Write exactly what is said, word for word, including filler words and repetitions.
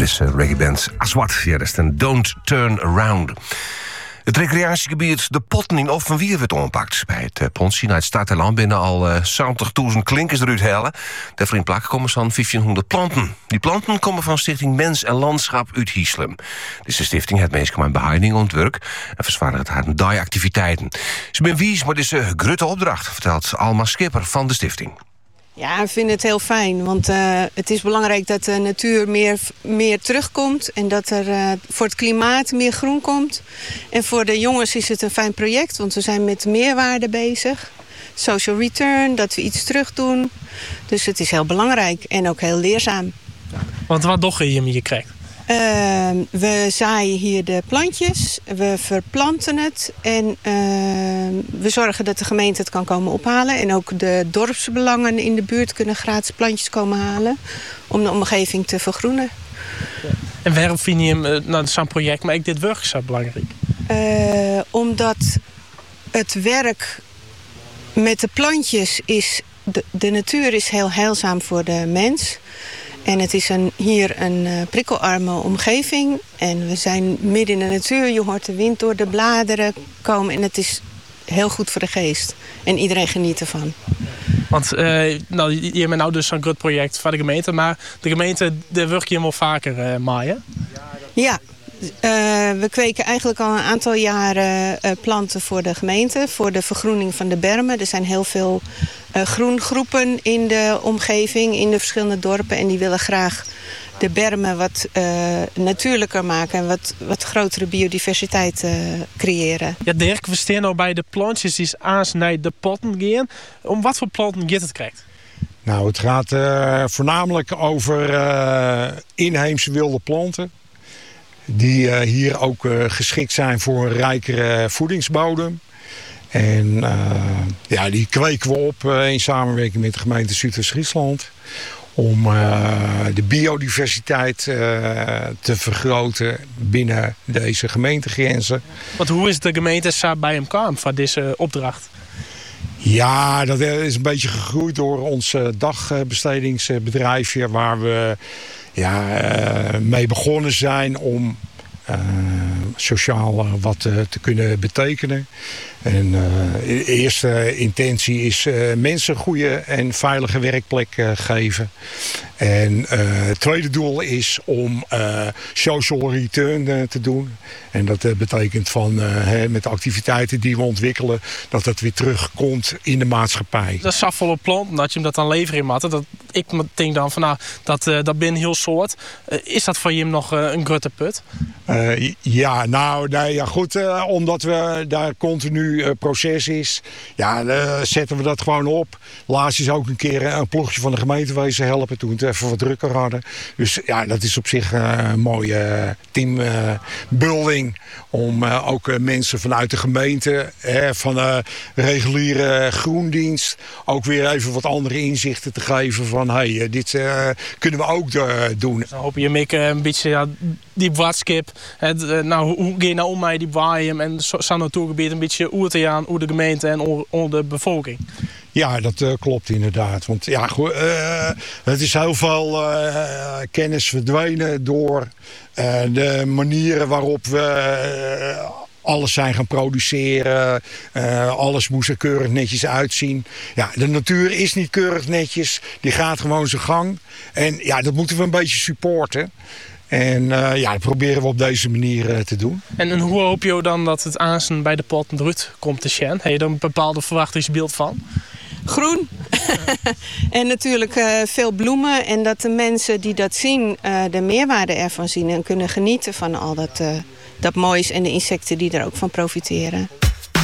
is uh, reggae-band Aswad. Ja, dat is een Don't Turn Around. Het recreatiegebied De Potten in Offenwier werd ompakt. Bij het uh, Ponsie naar het Stadterland binnen al uh, zeventigduizend klinkers eruit halen. Daarvoor in plak komen zo'n vijftienhonderd planten. Die planten komen van Stichting Mens en Landschap uit Hieslem. Dus de stichting heeft meestal mijn beheiding ontwerp en verzwaardigt haar activiteiten. Ze ben wies, maar dit is een grote opdracht, vertelt Alma Schipper van de stichting. Ja, ik vind het heel fijn, want uh, het is belangrijk dat de natuur meer, meer terugkomt en dat er uh, voor het klimaat meer groen komt. En voor de jongens is het een fijn project, want we zijn met meerwaarde bezig. Social return, dat we iets terug doen. Dus het is heel belangrijk en ook heel leerzaam. Want wat doe je hiermee krijgt? Uh, we zaaien hier de plantjes, we verplanten het en uh, we zorgen dat de gemeente het kan komen ophalen. En ook de dorpsbelangen in de buurt kunnen gratis plantjes komen halen om de omgeving te vergroenen. Ja. En waarom vind je hem, nou, zo'n project, maar ik dit werk zo belangrijk? Uh, omdat het werk met de plantjes is, de, de natuur is heel heilzaam voor de mens. En het is een, hier een uh, prikkelarme omgeving. En we zijn midden in de natuur. Je hoort de wind door de bladeren komen. En het is heel goed voor de geest. En iedereen geniet ervan. Want uh, nou, je hebt nou dus zo'n groot project van de gemeente. Maar de gemeente, daar werk je helemaal vaker uh, mee, hè? Ja. Uh, we kweken eigenlijk al een aantal jaren uh, planten voor de gemeente. Voor de vergroening van de bermen. Er zijn heel veel uh, groengroepen in de omgeving, in de verschillende dorpen. En die willen graag de bermen wat uh, natuurlijker maken. En wat, wat grotere biodiversiteit uh, creëren. Ja, Dirk, we staan nou bij de plantjes die aans naar de potten gaan. Om wat voor planten gaat het krijgt? Nou, het gaat uh, voornamelijk over uh, inheemse wilde planten. Die uh, hier ook uh, geschikt zijn voor een rijkere voedingsbodem. En uh, ja, die kweken we op uh, in samenwerking met de gemeente Zuidwest-Friesland. Om uh, de biodiversiteit uh, te vergroten binnen deze gemeentegrenzen. Want hoe is de gemeente bij hem kwam van deze opdracht? Ja, dat is een beetje gegroeid door ons uh, dagbestedingsbedrijfje. Waar we ja, uh, mee begonnen zijn om uh, sociaal uh, wat uh, te kunnen betekenen. En uh, de eerste intentie is uh, mensen een goede en veilige werkplek uh, geven. En uh, het tweede doel is om uh, social return uh, te doen. En dat uh, betekent van uh, hè, met de activiteiten die we ontwikkelen, dat dat weer terugkomt in de maatschappij. Dat is volle plant, dat je hem dat dan leveren in matten. Dat ik denk dan van nou, dat, uh, dat ben een heel soort. Uh, is dat voor je nog uh, een grote put? Uh, ja, nou, nee, ja, goed, uh, omdat we daar continu uh, proces is, ja, uh, zetten we dat gewoon op. Laatst is ook een keer uh, een ploegje van de gemeentewezen helpen toen we het even wat drukker hadden. Dus ja, dat is op zich uh, een mooie uh, teambuilding uh, om uh, ook uh, mensen vanuit de gemeente, uh, van de uh, reguliere groendienst, ook weer even wat andere inzichten te geven van hey, uh, dit uh, kunnen we ook uh, doen. Dan hoop je Mick een beetje ja, die watskip. Uh, nou, hoe ga je nou om mij die waaien en zo'n natuurgebied een beetje oer te gaan, hoe de gemeente en onder de bevolking? Ja, dat uh, klopt inderdaad. Want ja, uh, het is heel veel uh, kennis verdwenen door uh, de manieren waarop we uh, alles zijn gaan produceren. Uh, alles moest er keurig netjes uitzien. Ja, de natuur is niet keurig netjes. Die gaat gewoon zijn gang. En ja, dat moeten we een beetje supporten. En uh, ja, dat proberen we op deze manier uh, te doen. En, en hoe hoop je dan dat het aanzien bij de potten eruit komt te zien? Heb je er een bepaalde verwachtingsbeeld van? Groen. En natuurlijk uh, veel bloemen. En dat de mensen die dat zien, uh, de meerwaarde ervan zien. En kunnen genieten van al dat, uh, dat moois en de insecten die er ook van profiteren.